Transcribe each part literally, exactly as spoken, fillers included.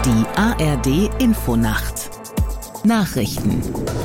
Die A R D Infonacht Nachrichten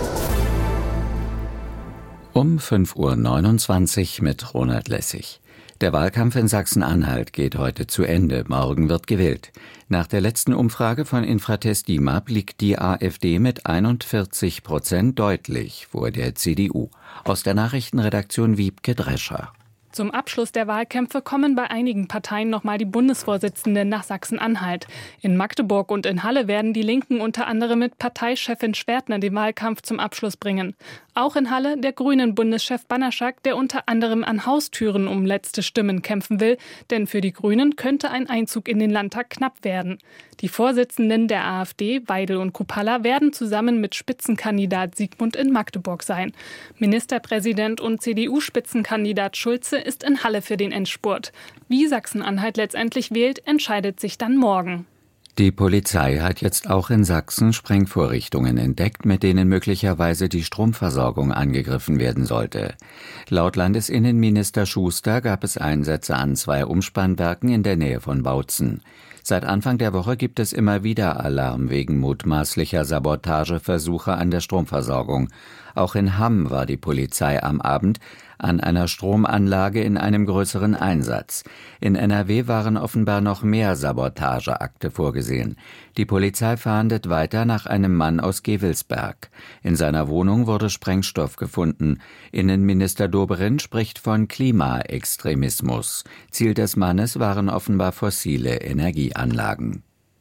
um fünf Uhr neunundzwanzig mit Ronald Lessig. Der Wahlkampf in Sachsen-Anhalt geht heute zu Ende. Morgen wird gewählt. Nach der letzten Umfrage von Infratest DIMAP liegt die AfD mit einundvierzig Prozent deutlich vor der C D U. Aus der Nachrichtenredaktion Wiebke Drescher. Zum Abschluss der Wahlkämpfe kommen bei einigen Parteien nochmal die Bundesvorsitzenden nach Sachsen-Anhalt. In Magdeburg und in Halle werden die Linken unter anderem mit Parteichefin Schwertner den Wahlkampf zum Abschluss bringen. Auch in Halle der Grünen-Bundeschef Banaschak, der unter anderem an Haustüren um letzte Stimmen kämpfen will. Denn für die Grünen könnte ein Einzug in den Landtag knapp werden. Die Vorsitzenden der AfD, Weidel und Kupala, werden zusammen mit Spitzenkandidat Siegmund in Magdeburg sein. Ministerpräsident und C D U-Spitzenkandidat Schulze ist in Halle für den Endspurt. Wie Sachsen-Anhalt letztendlich wählt, entscheidet sich dann morgen. Die Polizei hat jetzt auch in Sachsen Sprengvorrichtungen entdeckt, mit denen möglicherweise die Stromversorgung angegriffen werden sollte. Laut Landesinnenminister Schuster gab es Einsätze an zwei Umspannwerken in der Nähe von Bautzen. Seit Anfang der Woche gibt es immer wieder Alarm wegen mutmaßlicher Sabotageversuche an der Stromversorgung. Auch in Hamm war die Polizei am Abend an einer Stromanlage in einem größeren Einsatz. In N R W waren offenbar noch mehr Sabotageakte vorgesehen. Die Polizei fahndet weiter nach einem Mann aus Gevelsberg. In seiner Wohnung wurde Sprengstoff gefunden. Innenminister Dobrindt spricht von Klimaextremismus. Ziel des Mannes waren offenbar fossile Energieanlagen.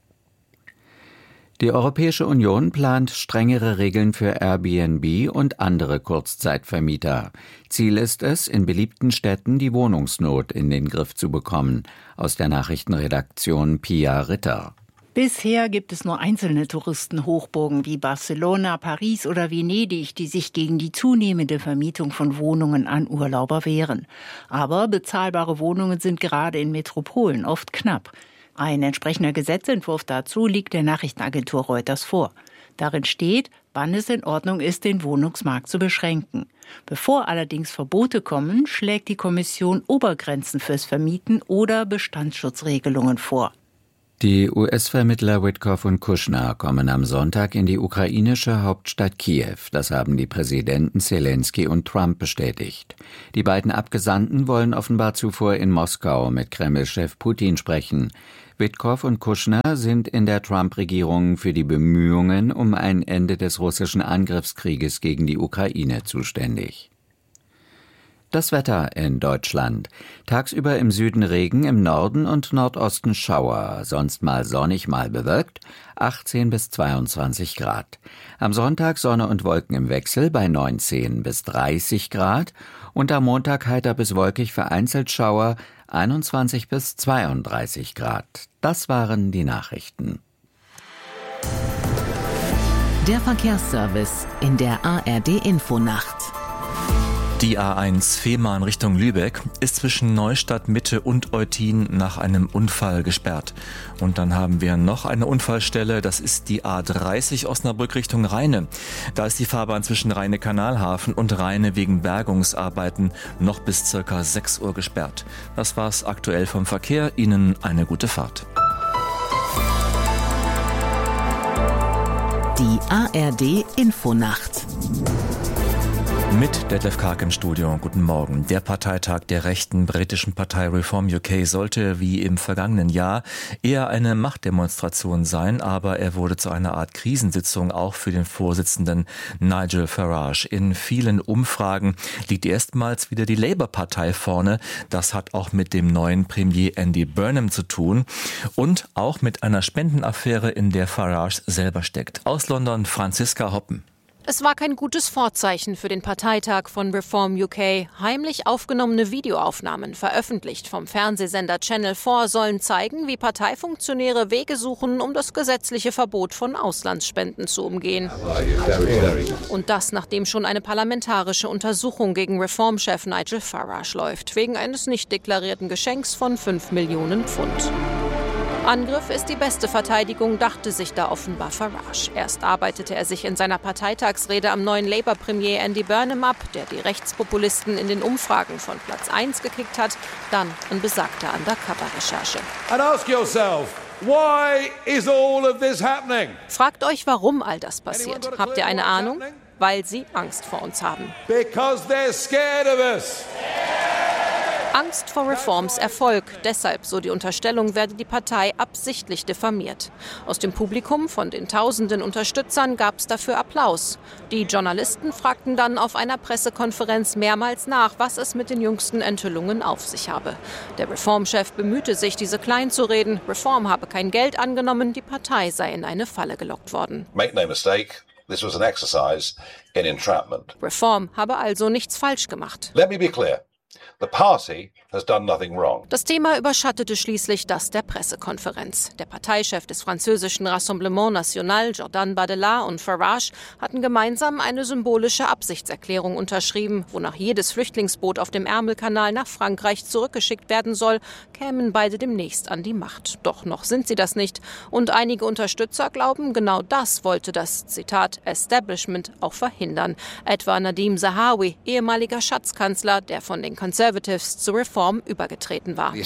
Die Europäische Union plant strengere Regeln für Airbnb und andere Kurzzeitvermieter. Ziel ist es, in beliebten Städten die Wohnungsnot in den Griff zu bekommen. Aus der Nachrichtenredaktion Pia Ritter. Bisher gibt es nur einzelne Touristenhochburgen wie Barcelona, Paris oder Venedig, die sich gegen die zunehmende Vermietung von Wohnungen an Urlauber wehren. Aber bezahlbare Wohnungen sind gerade in Metropolen oft knapp. Ein entsprechender Gesetzentwurf dazu liegt der Nachrichtenagentur Reuters vor. Darin steht, wann es in Ordnung ist, den Wohnungsmarkt zu beschränken. Bevor allerdings Verbote kommen, schlägt die Kommission Obergrenzen fürs Vermieten oder Bestandsschutzregelungen vor. Die U S-Vermittler Witkoff und Kushner kommen am Sonntag in die ukrainische Hauptstadt Kiew. Das haben die Präsidenten Zelensky und Trump bestätigt. Die beiden Abgesandten wollen offenbar zuvor in Moskau mit Kreml-Chef Putin sprechen. Witkoff und Kushner sind in der Trump-Regierung für die Bemühungen um ein Ende des russischen Angriffskrieges gegen die Ukraine zuständig. Das Wetter in Deutschland. Tagsüber im Süden Regen, im Norden und Nordosten Schauer, sonst mal sonnig, mal bewölkt, achtzehn bis zweiundzwanzig Grad. Am Sonntag Sonne und Wolken im Wechsel bei neunzehn bis dreißig Grad und am Montag heiter bis wolkig, vereinzelt Schauer, einundzwanzig bis zweiunddreißig Grad. Das waren die Nachrichten. Der Verkehrsservice in der A R D Infonacht. Die A eins Fehmarn Richtung Lübeck ist zwischen Neustadt Mitte und Eutin nach einem Unfall gesperrt. Und dann haben wir noch eine Unfallstelle, das ist die A dreißig Osnabrück Richtung Rheine. Da ist die Fahrbahn zwischen Rheine-Kanalhafen und Rheine wegen Bergungsarbeiten noch bis circa sechs Uhr gesperrt. Das war's aktuell vom Verkehr. Ihnen eine gute Fahrt. Die A R D Infonacht. Mit Detlef Karg im Studio. Guten Morgen. Der Parteitag der rechten britischen Partei Reform U K sollte wie im vergangenen Jahr eher eine Machtdemonstration sein, aber er wurde zu einer Art Krisensitzung auch für den Vorsitzenden Nigel Farage. In vielen Umfragen liegt erstmals wieder die Labour-Partei vorne. Das hat auch mit dem neuen Premier Andy Burnham zu tun und auch mit einer Spendenaffäre, in der Farage selber steckt. Aus London Franziska Hoppen. Es war kein gutes Vorzeichen für den Parteitag von Reform U K. Heimlich aufgenommene Videoaufnahmen, veröffentlicht vom Fernsehsender Channel vier, sollen zeigen, wie Parteifunktionäre Wege suchen, um das gesetzliche Verbot von Auslandsspenden zu umgehen. Und das, nachdem schon eine parlamentarische Untersuchung gegen Reformchef Nigel Farage läuft, wegen eines nicht deklarierten Geschenks von fünf Millionen Pfund. Angriff ist die beste Verteidigung, dachte sich da offenbar Farage. Erst arbeitete er sich in seiner Parteitagsrede am neuen Labour-Premier Andy Burnham ab, der die Rechtspopulisten in den Umfragen von Platz eins gekickt hat, dann in besagter Undercover-Recherche. And ask yourself, Why is all of this happening? Fragt euch, warum all das passiert. Habt ihr eine Ahnung? Weil sie Angst vor uns haben. Because they're scared of us. Angst vor Reforms Erfolg. Deshalb, so die Unterstellung, werde die Partei absichtlich diffamiert. Aus dem Publikum von den tausenden Unterstützern gab es dafür Applaus. Die Journalisten fragten dann auf einer Pressekonferenz mehrmals nach, was es mit den jüngsten Enthüllungen auf sich habe. Der Reformchef bemühte sich, diese klein zu reden. Reform habe kein Geld angenommen, die Partei sei in eine Falle gelockt worden. Make no mistake, this was an exercise in entrapment. Reform habe also nichts falsch gemacht. Let me be clear. The party has done nothing wrong. Das Thema überschattete schließlich das der Pressekonferenz. Der Parteichef des französischen Rassemblement National, Jordan Bardella, und Farage hatten gemeinsam eine symbolische Absichtserklärung unterschrieben, wonach jedes Flüchtlingsboot auf dem Ärmelkanal nach Frankreich zurückgeschickt werden soll, kämen beide demnächst an die Macht. Doch noch sind sie das nicht. Und einige Unterstützer glauben, genau das wollte das, Zitat, Establishment auch verhindern. Etwa Nadim Zahawi, ehemaliger Schatzkanzler, der von den Conservatives zur Reform übergetreten war.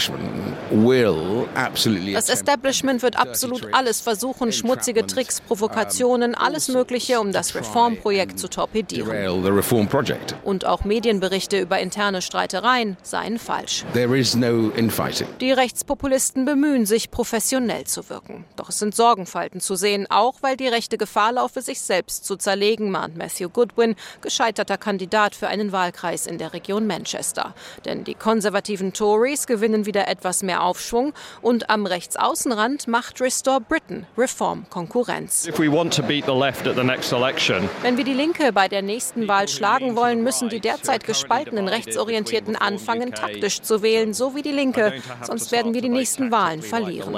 Das Establishment wird absolut alles versuchen, schmutzige Tricks, Provokationen, alles Mögliche, um das Reformprojekt zu torpedieren. Und auch Medienberichte über interne Streitereien seien falsch. Die Rechtspopulisten bemühen sich, professionell zu wirken. Doch es sind Sorgenfalten zu sehen, auch weil die Rechte Gefahr laufe, sich selbst zu zerlegen, mahnt Matthew Goodwin, gescheiterter Kandidat für einen Wahlkreis in der Region Manchester. Denn die konservativen Tories gewinnen wieder etwas mehr Aufschwung und am Rechtsaußenrand macht Restore Britain Reform Konkurrenz. Wenn wir die Linke bei der nächsten Wahl schlagen wollen, müssen die derzeit gespaltenen Rechtsorientierten anfangen, taktisch zu wählen, so wie die Linke, sonst werden wir die nächsten Wahlen verlieren.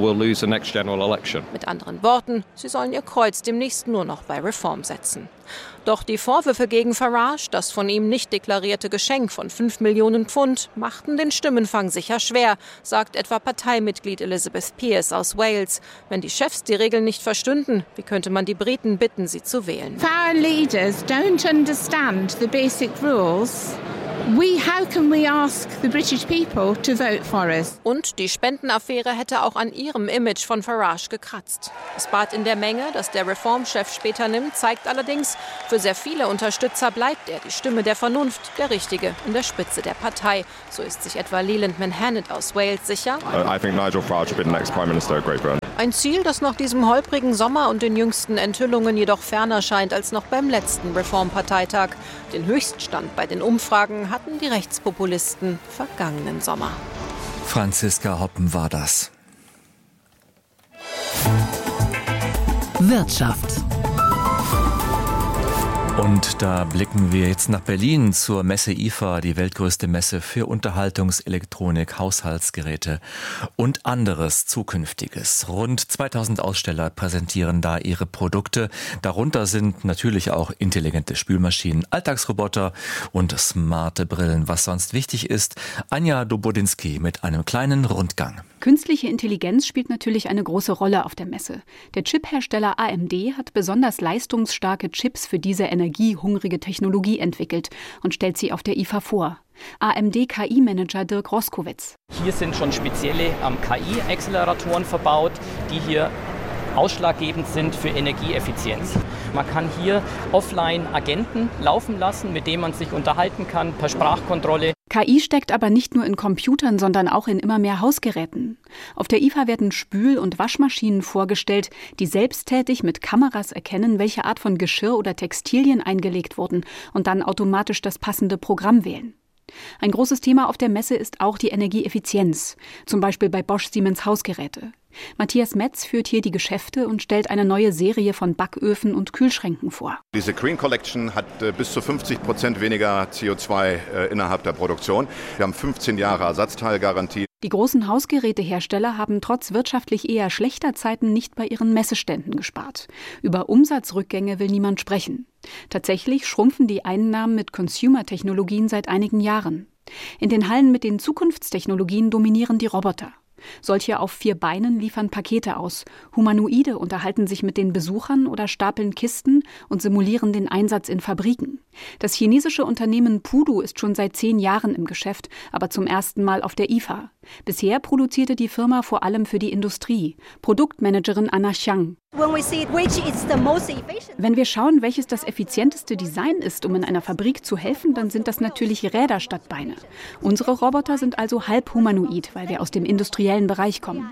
Mit anderen Worten, sie sollen ihr Kreuz demnächst nur noch bei Reform setzen. Doch die Vorwürfe gegen Farage, das von ihm nicht deklarierte Geschenk von fünf Millionen Pfund, machten den Stimmenfang sicher schwer, sagt etwa Parteimitglied Elizabeth Pearce aus Wales. Wenn die Chefs die Regeln nicht verstünden, wie könnte man die Briten bitten, sie zu wählen? Our leaders don't understand the basic rules. We, how can we ask the British people to vote for us? Und die Spendenaffäre hätte auch an ihrem Image von Farage gekratzt. Das Bad in der Menge, das der Reformchef später nimmt, zeigt allerdings, für sehr viele Unterstützer bleibt er die Stimme der Vernunft, der Richtige in der Spitze der Partei. So ist sich etwa Leland Manhannet aus Wales sicher. I think Nigel Farage will be the next Prime Minister of Great Britain. Ein Ziel, das nach diesem holprigen Sommer und den jüngsten Enthüllungen jedoch ferner scheint als noch beim letzten Reformparteitag. Den Höchststand bei den Umfragen hatten die Rechtspopulisten vergangenen Sommer. Franziska Hoppen war das. Wirtschaft. Und da blicken wir jetzt nach Berlin zur Messe I F A, die weltgrößte Messe für Unterhaltungselektronik, Haushaltsgeräte und anderes Zukünftiges. Rund zweitausend Aussteller präsentieren da ihre Produkte. Darunter sind natürlich auch intelligente Spülmaschinen, Alltagsroboter und smarte Brillen. Was sonst wichtig ist, Anja Dobodinski mit einem kleinen Rundgang. Künstliche Intelligenz spielt natürlich eine große Rolle auf der Messe. Der Chiphersteller A M D hat besonders leistungsstarke Chips für diese energiehungrige Technologie entwickelt und stellt sie auf der I F A vor. A M D-K I-Manager Dirk Roskowitz. Hier sind schon spezielle ähm, K I-Acceleratoren verbaut, die hier ausschlaggebend sind für Energieeffizienz. Man kann hier offline Agenten laufen lassen, mit denen man sich unterhalten kann per Sprachkontrolle. K I steckt aber nicht nur in Computern, sondern auch in immer mehr Hausgeräten. Auf der I F A werden Spül- und Waschmaschinen vorgestellt, die selbsttätig mit Kameras erkennen, welche Art von Geschirr oder Textilien eingelegt wurden und dann automatisch das passende Programm wählen. Ein großes Thema auf der Messe ist auch die Energieeffizienz, zum Beispiel bei Bosch Siemens Hausgeräte. Matthias Metz führt hier die Geschäfte und stellt eine neue Serie von Backöfen und Kühlschränken vor. Diese Green Collection hat äh, bis zu fünfzig Prozent weniger C O zwei äh, innerhalb der Produktion. Wir haben fünfzehn Jahre Ersatzteilgarantie. Die großen Hausgerätehersteller haben trotz wirtschaftlich eher schlechter Zeiten nicht bei ihren Messeständen gespart. Über Umsatzrückgänge will niemand sprechen. Tatsächlich schrumpfen die Einnahmen mit Consumer-Technologien seit einigen Jahren. In den Hallen mit den Zukunftstechnologien dominieren die Roboter. Solche auf vier Beinen liefern Pakete aus. Humanoide unterhalten sich mit den Besuchern oder stapeln Kisten und simulieren den Einsatz in Fabriken. Das chinesische Unternehmen Pudu ist schon seit zehn Jahren im Geschäft, aber zum ersten Mal auf der I F A. Bisher produzierte die Firma vor allem für die Industrie. Produktmanagerin Anna Xiang. Wenn wir schauen, welches das effizienteste Design ist, um in einer Fabrik zu helfen, dann sind das natürlich Räder statt Beine. Unsere Roboter sind also halb humanoid, weil wir aus dem industriellen Bereich kommen.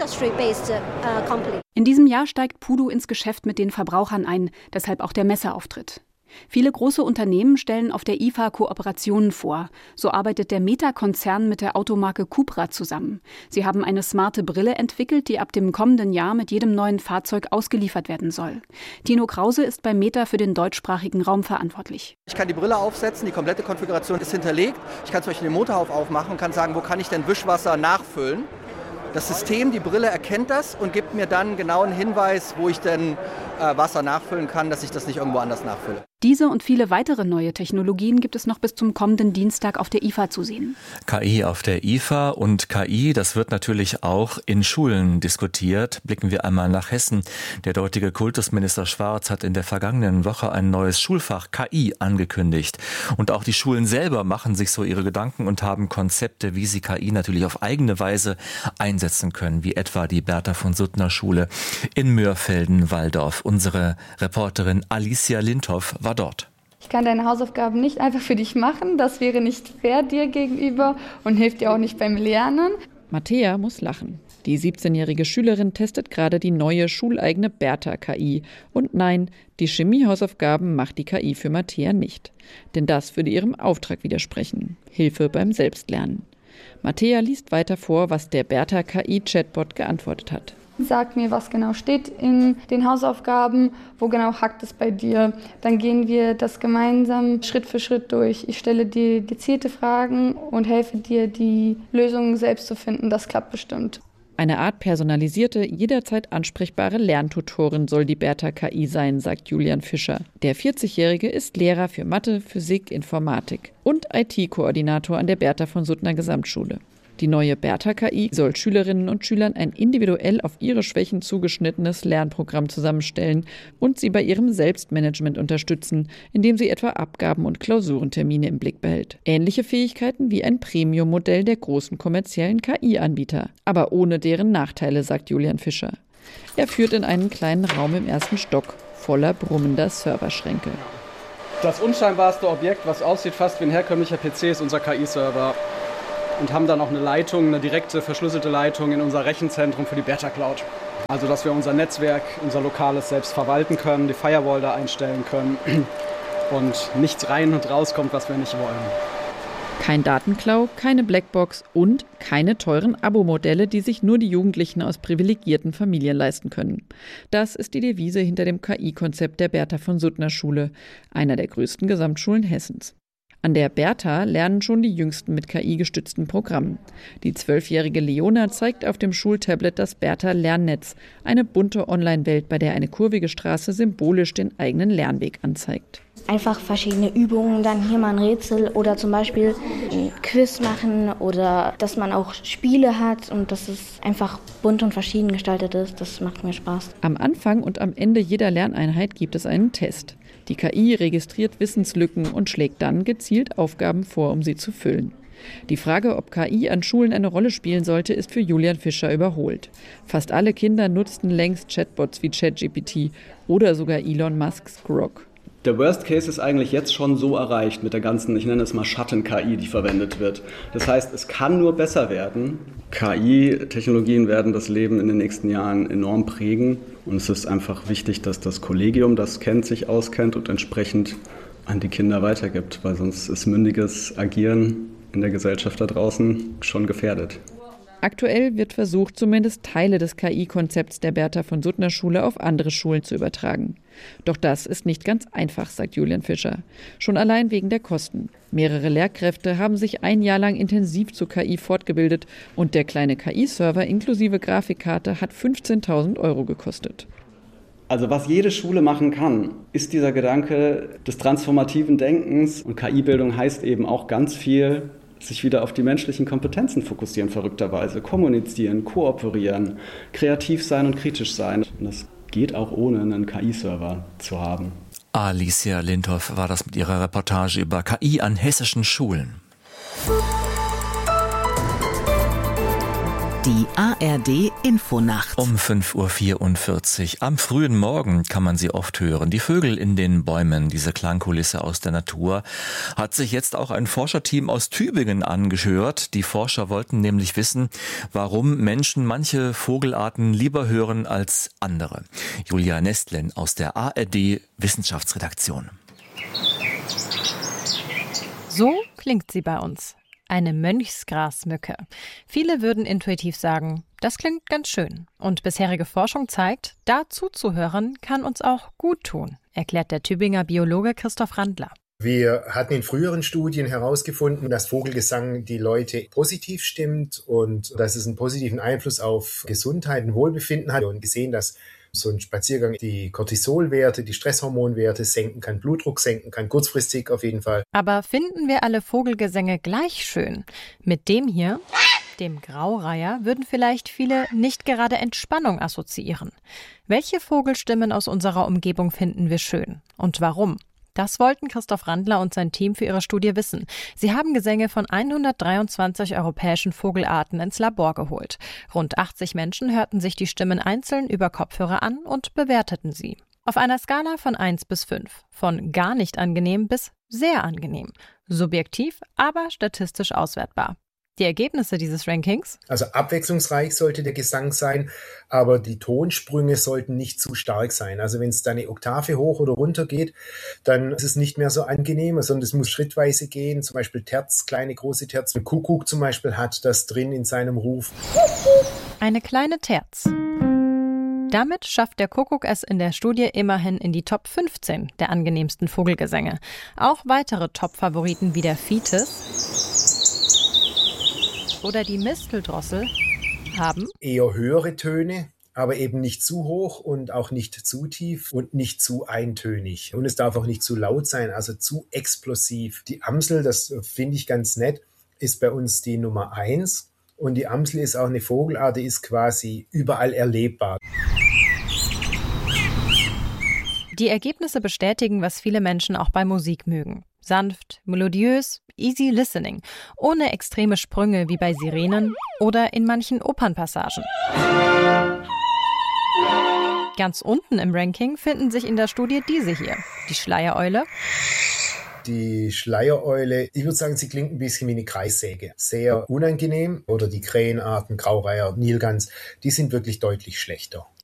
In diesem Jahr steigt Pudu ins Geschäft mit den Verbrauchern ein, deshalb auch der Messeauftritt. Viele große Unternehmen stellen auf der I F A Kooperationen vor. So arbeitet der Meta-Konzern mit der Automarke Cupra zusammen. Sie haben eine smarte Brille entwickelt, die ab dem kommenden Jahr mit jedem neuen Fahrzeug ausgeliefert werden soll. Tino Krause ist bei Meta für den deutschsprachigen Raum verantwortlich. Ich kann die Brille aufsetzen, die komplette Konfiguration ist hinterlegt. Ich kann zum Beispiel den Motorhaube aufmachen und kann sagen, wo kann ich denn Wischwasser nachfüllen. Das System, die Brille erkennt das und gibt mir dann genau einen Hinweis, wo ich denn äh, Wasser nachfüllen kann, dass ich das nicht irgendwo anders nachfülle. Diese und viele weitere neue Technologien gibt es noch bis zum kommenden Dienstag auf der I F A zu sehen. K I auf der I F A und K I, das wird natürlich auch in Schulen diskutiert. Blicken wir einmal nach Hessen. Der dortige Kultusminister Schwarz hat in der vergangenen Woche ein neues Schulfach K I angekündigt. Und auch die Schulen selber machen sich so ihre Gedanken und haben Konzepte, wie sie K I natürlich auf eigene Weise einsetzen können, wie etwa die Bertha von Suttner Schule in Mörfelden-Walldorf. Unsere Reporterin Alicia Lindhoff war dort. Ich kann deine Hausaufgaben nicht einfach für dich machen, das wäre nicht fair dir gegenüber und hilft dir auch nicht beim Lernen. Matthäa muss lachen. Die siebzehnjährige Schülerin testet gerade die neue schuleigene Bertha-K I. Und nein, die Chemiehausaufgaben macht die K I für Matthäa nicht. Denn das würde ihrem Auftrag widersprechen. Hilfe beim Selbstlernen. Matthäa liest weiter vor, was der Bertha-K I-Chatbot geantwortet hat. Sag mir, was genau steht in den Hausaufgaben, wo genau hackt es bei dir. Dann gehen wir das gemeinsam Schritt für Schritt durch. Ich stelle dir gezielte Fragen und helfe dir, die Lösungen selbst zu finden. Das klappt bestimmt. Eine Art personalisierte, jederzeit ansprechbare Lerntutorin soll die Bertha-K I sein, sagt Julian Fischer. Der vierzigjährige ist Lehrer für Mathe, Physik, Informatik und I T-Koordinator an der Bertha von Suttner Gesamtschule. Die neue Bertha-K I soll Schülerinnen und Schülern ein individuell auf ihre Schwächen zugeschnittenes Lernprogramm zusammenstellen und sie bei ihrem Selbstmanagement unterstützen, indem sie etwa Abgaben und Klausurentermine im Blick behält. Ähnliche Fähigkeiten wie ein Premium-Modell der großen kommerziellen K I-Anbieter, aber ohne deren Nachteile, sagt Julian Fischer. Er führt in einen kleinen Raum im ersten Stock, voller brummender Serverschränke. Das unscheinbarste Objekt, was aussieht fast wie ein herkömmlicher P C, ist unser K I-Server. Und haben dann auch eine Leitung, eine direkte verschlüsselte Leitung in unser Rechenzentrum für die Bertha Cloud. Also dass wir unser Netzwerk, unser Lokales selbst verwalten können, die Firewall da einstellen können und nichts rein und rauskommt, was wir nicht wollen. Kein Datenklau, keine Blackbox und keine teuren Abo-Modelle, die sich nur die Jugendlichen aus privilegierten Familien leisten können. Das ist die Devise hinter dem K I-Konzept der Bertha von Suttner Schule, einer der größten Gesamtschulen Hessens. An der Bertha lernen schon die Jüngsten mit K I-gestützten Programmen. Die zwölfjährige Leona zeigt auf dem Schultablet das Bertha-Lernnetz, eine bunte Online-Welt, bei der eine kurvige Straße symbolisch den eigenen Lernweg anzeigt. Einfach verschiedene Übungen, dann hier mal ein Rätsel oder zum Beispiel ein Quiz machen oder dass man auch Spiele hat und dass es einfach bunt und verschieden gestaltet ist. Das macht mir Spaß. Am Anfang und am Ende jeder Lerneinheit gibt es einen Test. Die K I registriert Wissenslücken und schlägt dann gezielt Aufgaben vor, um sie zu füllen. Die Frage, ob K I an Schulen eine Rolle spielen sollte, ist für Julian Fischer überholt. Fast alle Kinder nutzten längst Chatbots wie ChatGPT oder sogar Elon Musks Grok. Der Worst Case ist eigentlich jetzt schon so erreicht mit der ganzen, ich nenne es mal Schatten-K I, die verwendet wird. Das heißt, es kann nur besser werden. K I-Technologien werden das Leben in den nächsten Jahren enorm prägen. Und es ist einfach wichtig, dass das Kollegium das kennt, sich auskennt und entsprechend an die Kinder weitergibt. Weil sonst ist mündiges Agieren in der Gesellschaft da draußen schon gefährdet. Aktuell wird versucht, zumindest Teile des K I-Konzepts der Bertha von Suttner Schule auf andere Schulen zu übertragen. Doch das ist nicht ganz einfach, sagt Julian Fischer. Schon allein wegen der Kosten. Mehrere Lehrkräfte haben sich ein Jahr lang intensiv zu K I fortgebildet und der kleine K I-Server inklusive Grafikkarte hat fünfzehntausend Euro gekostet. Also was jede Schule machen kann, ist dieser Gedanke des transformativen Denkens. Und K I-Bildung heißt eben auch ganz viel, sich wieder auf die menschlichen Kompetenzen fokussieren, verrückterweise. Kommunizieren, kooperieren, kreativ sein und kritisch sein. Und das geht auch ohne einen K I-Server zu haben. Alicia Lindhoff war das mit ihrer Reportage über K I an hessischen Schulen. Die A R D-Infonacht. Um fünf Uhr vierundvierzig. Am frühen Morgen kann man sie oft hören. Die Vögel in den Bäumen, diese Klangkulisse aus der Natur, hat sich jetzt auch ein Forscherteam aus Tübingen angehört. Die Forscher wollten nämlich wissen, warum Menschen manche Vogelarten lieber hören als andere. Julia Nestlin aus der A R D-Wissenschaftsredaktion. So klingt sie bei uns. Eine Mönchsgrasmücke. Viele würden intuitiv sagen, das klingt ganz schön. Und bisherige Forschung zeigt, da zuzuhören kann uns auch gut tun, erklärt der Tübinger Biologe Christoph Randler. Wir hatten in früheren Studien herausgefunden, dass Vogelgesang die Leute positiv stimmt und dass es einen positiven Einfluss auf Gesundheit und Wohlbefinden hat. Und gesehen, dass so ein Spaziergang die Cortisolwerte, die Stresshormonwerte senken kann, Blutdruck senken kann, kurzfristig auf jeden Fall. Aber finden wir alle Vogelgesänge gleich schön? Mit dem hier, dem Graureiher, würden vielleicht viele nicht gerade Entspannung assoziieren. Welche Vogelstimmen aus unserer Umgebung finden wir schön? Und warum? Das wollten Christoph Randler und sein Team für ihre Studie wissen. Sie haben Gesänge von hundertdreiundzwanzig europäischen Vogelarten ins Labor geholt. Rund achtzig Menschen hörten sich die Stimmen einzeln über Kopfhörer an und bewerteten sie. Auf einer Skala von eins bis fünf. Von gar nicht angenehm bis sehr angenehm. Subjektiv, aber statistisch auswertbar. Die Ergebnisse dieses Rankings? Also abwechslungsreich sollte der Gesang sein, aber die Tonsprünge sollten nicht zu stark sein. Also wenn es da eine Oktave hoch oder runter geht, dann ist es nicht mehr so angenehm, sondern es muss schrittweise gehen. Zum Beispiel Terz, kleine, große Terz. Ein Kuckuck zum Beispiel hat das drin in seinem Ruf. Eine kleine Terz. Damit schafft der Kuckuck es in der Studie immerhin in die Top fünfzehn der angenehmsten Vogelgesänge. Auch weitere Top-Favoriten wie der Vitis oder die Misteldrossel haben eher höhere Töne, aber eben nicht zu hoch und auch nicht zu tief und nicht zu eintönig. Und es darf auch nicht zu laut sein, also zu explosiv. Die Amsel, das finde ich ganz nett, ist bei uns die Nummer eins. Und die Amsel ist auch eine Vogelart, die ist quasi überall erlebbar. Die Ergebnisse bestätigen, was viele Menschen auch bei Musik mögen. Sanft, melodiös, easy listening, ohne extreme Sprünge wie bei Sirenen oder in manchen Opernpassagen. Ganz unten im Ranking finden sich in der Studie diese hier, die Schleiereule. Die Schleiereule, ich würde sagen, sie klingt ein bisschen wie eine Kreissäge. Sehr unangenehm. Oder die Krähenarten, Graureiher, Nilgans, die sind wirklich deutlich schlechter.